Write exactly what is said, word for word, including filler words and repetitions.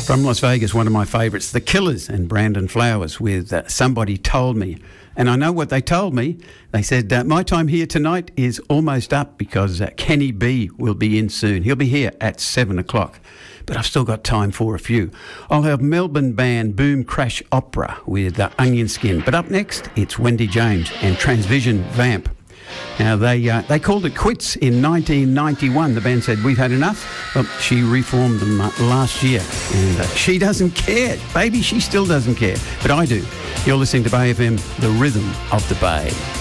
From Las Vegas, one of my favourites, The Killers and Brandon Flowers with uh, Somebody Told Me. And I know what they told me. They said, uh, my time here tonight is almost up because uh, Kenny B will be in soon. He'll be here at seven o'clock. But I've still got time for a few. I'll have Melbourne band Boom Crash Opera with uh, Onion Skin. But up next, it's Wendy James and Transvision Vamp. Now, they uh, they called it quits in nineteen ninety-one. The band said, we've had enough. Well, she reformed them uh, last year. And uh, she doesn't care. Baby, she still doesn't care. But I do. You're listening to Bay F M, the rhythm of the Bay.